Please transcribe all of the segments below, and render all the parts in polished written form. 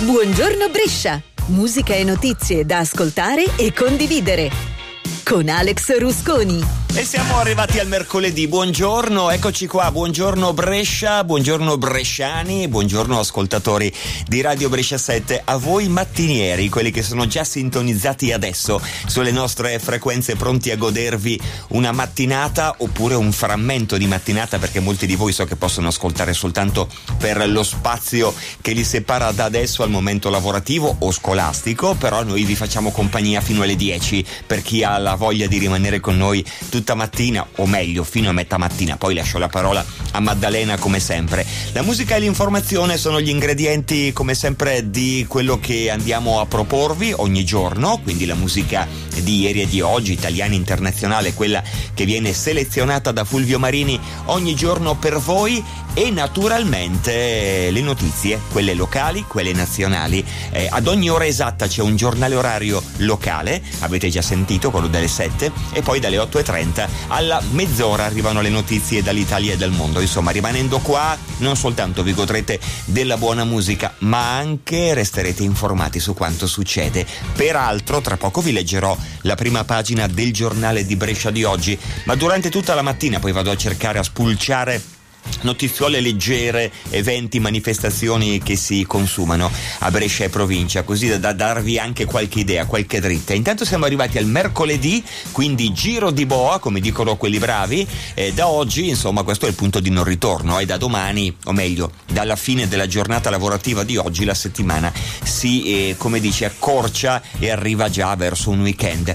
Buongiorno Brescia, musica e notizie da ascoltare e condividere con Alex Rusconi. E siamo arrivati al mercoledì, buongiorno, eccoci qua, buongiorno Brescia, buongiorno bresciani, buongiorno ascoltatori di Radio Brescia 7, a voi mattinieri, quelli che sono già sintonizzati adesso sulle nostre frequenze, pronti a godervi una mattinata oppure un frammento di mattinata, perché molti di voi so che possono ascoltare soltanto per lo spazio che li separa da adesso al momento lavorativo o scolastico, però noi vi facciamo compagnia fino alle 10 per chi ha la voglia di rimanere con noi tutta mattina, o meglio fino a metà mattina. Poi lascio la parola a Maddalena come sempre. La musica e l'informazione sono gli ingredienti come sempre di quello che andiamo a proporvi ogni giorno, quindi la musica di ieri e di oggi, italiana, internazionale, quella che viene selezionata da Fulvio Marini ogni giorno per voi, e naturalmente le notizie, quelle locali, quelle nazionali. Ad ogni ora esatta c'è un giornale orario locale, avete già sentito, quello delle 7, e poi dalle 8:30 alla mezz'ora arrivano le notizie dall'Italia e dal mondo. Insomma, rimanendo qua non soltanto vi godrete della buona musica, ma anche resterete informati su quanto succede. Peraltro tra poco vi leggerò la prima pagina del giornale di Brescia di oggi, ma durante tutta la mattina poi vado a cercare, a spulciare notiziole leggere, eventi, manifestazioni che si consumano a Brescia e provincia, così da darvi anche qualche idea, qualche dritta. Intanto siamo arrivati al mercoledì, quindi giro di boa, come dicono quelli bravi, e da oggi insomma questo è il punto di non ritorno, e da domani, o meglio dalla fine della giornata lavorativa di oggi, la settimana si come dice accorcia e arriva già verso un weekend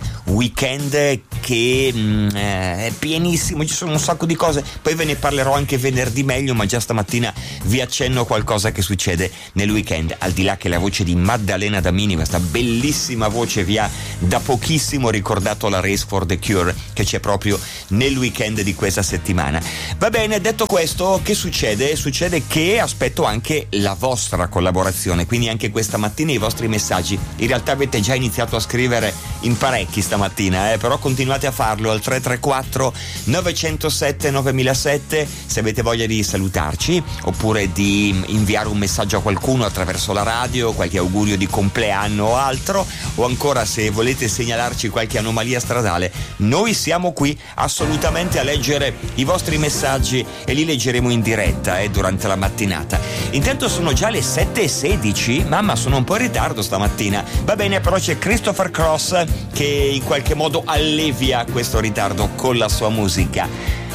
che è pienissimo, ci sono un sacco di cose, poi ve ne parlerò anche venerdì meglio, ma già stamattina vi accenno qualcosa che succede nel weekend, al di là che la voce di Maddalena Damini, questa bellissima voce, vi ha da pochissimo ricordato la Race for the Cure che c'è proprio nel weekend di questa settimana. Va bene, detto questo, che succede? Succede che aspetto anche la vostra collaborazione, quindi anche questa mattina i vostri messaggi. In realtà avete già iniziato a scrivere in parecchi stamattina, però continuate a farlo al 334 907 9007 se avete voglia di salutarci, oppure di inviare un messaggio a qualcuno attraverso la radio, qualche augurio di compleanno o altro, o ancora se volete segnalarci qualche anomalia stradale. Noi siamo qui assolutamente a leggere i vostri messaggi e li leggeremo in diretta durante la mattinata. Intanto sono già le 7:16, mamma, sono un po' in ritardo stamattina. Va bene, però c'è Christopher Cross che in qualche modo allevia questo ritardo con la sua musica.